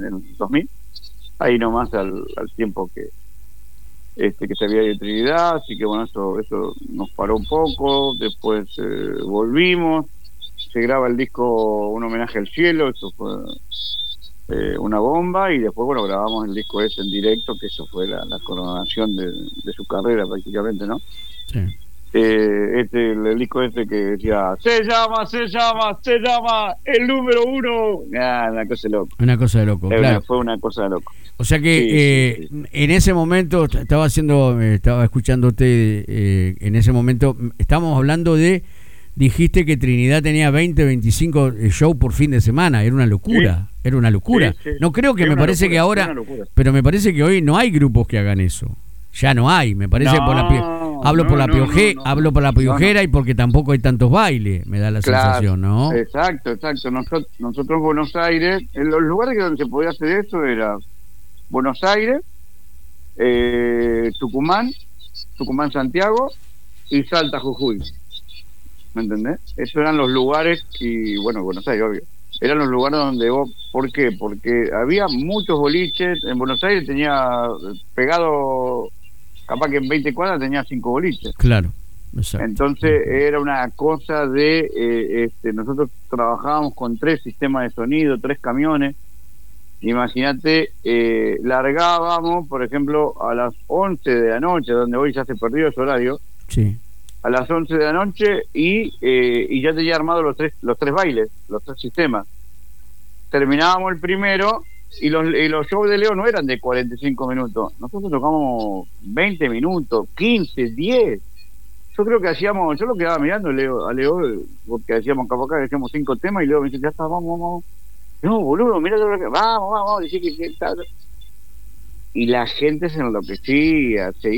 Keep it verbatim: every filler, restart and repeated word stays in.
en el dos mil, ahí nomás al, al tiempo que este que se había ido Trinidad, así que bueno, eso eso nos paró un poco, después eh, volvimos, se graba el disco Un homenaje al cielo, eso fue eh, una bomba, y después bueno, grabamos el disco ese en directo, que eso fue la, la coronación de, de su carrera prácticamente, ¿no? Sí. Eh, este, el, el disco este que decía, se llama, se llama, se llama el número uno. Ah, una cosa de loco. Una cosa de loco, Era claro. una, fue una cosa de loco. O sea que Sí, eh, sí, sí. en ese momento estaba haciendo, eh, estaba escuchándote, eh, en ese momento estábamos hablando de, dijiste que Trinidad tenía veinte, veinticinco shows por fin de semana, era una locura, sí. Era una locura. Sí, sí. No creo que, era me parece locura, que ahora, pero me parece que hoy no hay grupos que hagan eso. Ya no hay, me parece no, por la hablo no, por la no, pioje, no, no, hablo por la piojera no, no. y porque tampoco hay tantos bailes, me da la claro, sensación, ¿no? Exacto, exacto. Nosotros, nosotros en Buenos Aires, en los lugares donde se podía hacer eso era Buenos Aires, eh, Tucumán, Tucumán Santiago y Salta Jujuy. ¿Me entendés? Esos eran los lugares, y bueno, Buenos Aires, obvio. Eran los lugares donde vos, ¿por qué? Porque había muchos boliches, en Buenos Aires tenía pegado, capaz que en veinte cuadras tenía cinco boliches. Claro, exacto. Entonces era una cosa de, eh, este, nosotros trabajábamos con tres sistemas de sonido, tres camiones. Imagínate, eh, largábamos, por ejemplo, a las once de la noche, donde hoy ya se perdió ese horario. Sí. A las once de la noche y eh, y ya tenía armado los tres los tres bailes, los tres sistemas. Terminábamos el primero y los, y los shows de Leo no eran de cuarenta y cinco minutos. Nosotros tocamos veinte minutos, quince, diez. Yo creo que hacíamos, yo lo quedaba mirando Leo, a Leo, porque hacíamos capaz que hacíamos cinco temas y Leo me dice, ya está, vamos, vamos. No, boludo, mirá lo que... Vamos, vamos, vamos. Y la gente se enloquecía, se